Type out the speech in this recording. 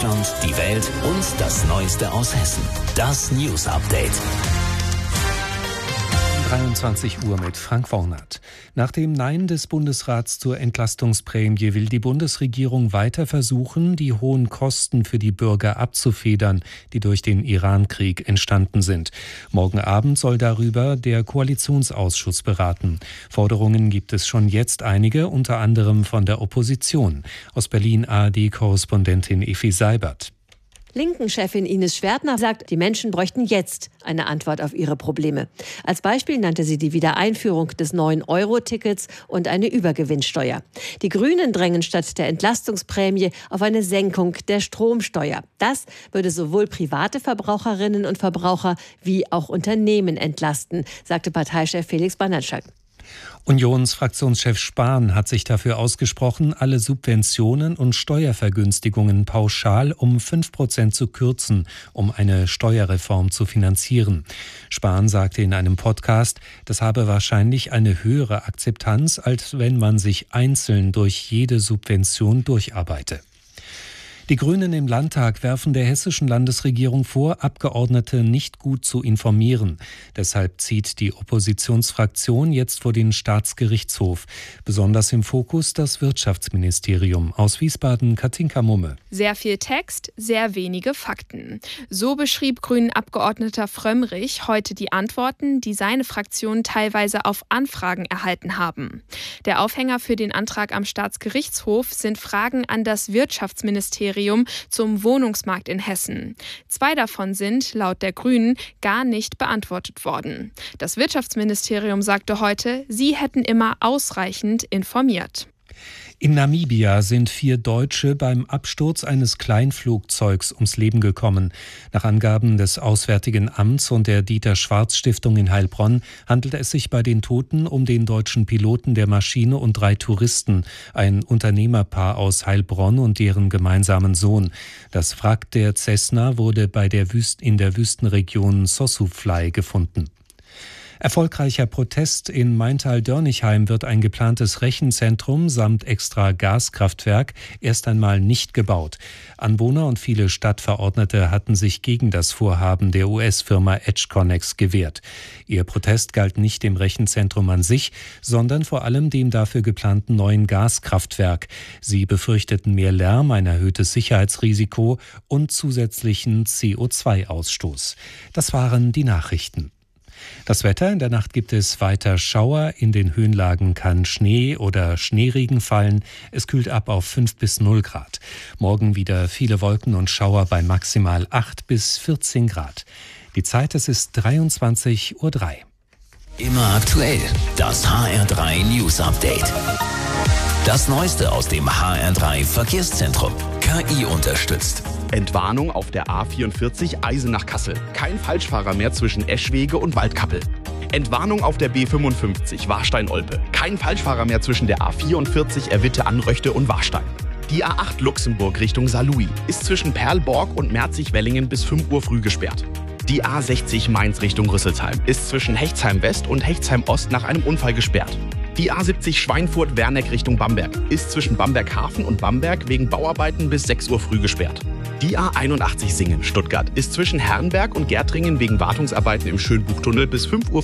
Deutschland, die Welt und das Neueste aus Hessen. Das News Update. 23 Uhr mit Frank Wornert. Nach dem Nein des Bundesrats zur Entlastungsprämie will die Bundesregierung weiter versuchen, die hohen Kosten für die Bürger abzufedern, die durch den Iran-Krieg entstanden sind. Morgen Abend soll darüber der Koalitionsausschuss beraten. Forderungen gibt es schon jetzt einige, unter anderem von der Opposition. Aus Berlin ARD-Korrespondentin Effi Seibert. Linken-Chefin Ines Schwertner sagt, die Menschen bräuchten jetzt eine Antwort auf ihre Probleme. Als Beispiel nannte sie die Wiedereinführung des 9-Euro-Tickets und eine Übergewinnsteuer. Die Grünen drängen statt der Entlastungsprämie auf eine Senkung der Stromsteuer. Das würde sowohl private Verbraucherinnen und Verbraucher wie auch Unternehmen entlasten, sagte Parteichef Felix Banatscha. Unionsfraktionschef Spahn hat sich dafür ausgesprochen, alle Subventionen und Steuervergünstigungen pauschal um 5% zu kürzen, um eine Steuerreform zu finanzieren. Spahn sagte in einem Podcast, das habe wahrscheinlich eine höhere Akzeptanz, als wenn man sich einzeln durch jede Subvention durcharbeite. Die Grünen im Landtag werfen der hessischen Landesregierung vor, Abgeordnete nicht gut zu informieren. Deshalb zieht die Oppositionsfraktion jetzt vor den Staatsgerichtshof. Besonders im Fokus das Wirtschaftsministerium. Aus Wiesbaden Katinka Mumme. Sehr viel Text, sehr wenige Fakten. So beschrieb Grünen-Abgeordneter Frömmrich heute die Antworten, die seine Fraktion teilweise auf Anfragen erhalten haben. Der Aufhänger für den Antrag am Staatsgerichtshof sind Fragen an das Wirtschaftsministerium zum Wohnungsmarkt in Hessen. 2 davon sind, laut der Grünen, gar nicht beantwortet worden. Das Wirtschaftsministerium sagte heute, sie hätten immer ausreichend informiert. In Namibia sind 4 Deutsche beim Absturz eines Kleinflugzeugs ums Leben gekommen. Nach Angaben des Auswärtigen Amts und der Dieter-Schwarz-Stiftung in Heilbronn handelt es sich bei den Toten um den deutschen Piloten der Maschine und 3 Touristen, ein Unternehmerpaar aus Heilbronn und deren gemeinsamen Sohn. Das Wrack der Cessna wurde in der Wüstenregion Sossusvlei gefunden. Erfolgreicher Protest in Maintal-Dörnichheim wird ein geplantes Rechenzentrum samt extra Gaskraftwerk erst einmal nicht gebaut. Anwohner und viele Stadtverordnete hatten sich gegen das Vorhaben der US-Firma EdgeConneX gewehrt. Ihr Protest galt nicht dem Rechenzentrum an sich, sondern vor allem dem dafür geplanten neuen Gaskraftwerk. Sie befürchteten mehr Lärm, ein erhöhtes Sicherheitsrisiko und zusätzlichen CO2-Ausstoß. Das waren die Nachrichten. Das Wetter: In der Nacht gibt es weiter Schauer, in den Höhenlagen kann Schnee oder Schneeregen fallen. Es kühlt ab auf 5 bis 0 Grad. Morgen wieder viele Wolken und Schauer bei maximal 8 bis 14 Grad. Die Zeit, es ist 23:03 Uhr. Immer aktuell, das HR3 News Update. Das Neueste aus dem HR3 Verkehrszentrum. KI unterstützt. Entwarnung auf der A44 Eisenach-Kassel. Kein Falschfahrer mehr zwischen Eschwege und Waldkappel. Entwarnung auf der B55 Warstein-Olpe. Kein Falschfahrer mehr zwischen der A44 Erwitte-Anröchte und Warstein. Die A8 Luxemburg Richtung Saarlouis ist zwischen Perlborg und Merzig-Wellingen bis 5 Uhr früh gesperrt. Die A60 Mainz Richtung Rüsselsheim ist zwischen Hechtsheim West und Hechtsheim Ost nach einem Unfall gesperrt. Die A70 Schweinfurt-Werneck Richtung Bamberg ist zwischen Bamberg-Hafen und Bamberg wegen Bauarbeiten bis 6 Uhr früh gesperrt. Die A81 Singen Stuttgart ist zwischen Herrenberg und Gärtringen wegen Wartungsarbeiten im Schönbuchtunnel bis 5 Uhr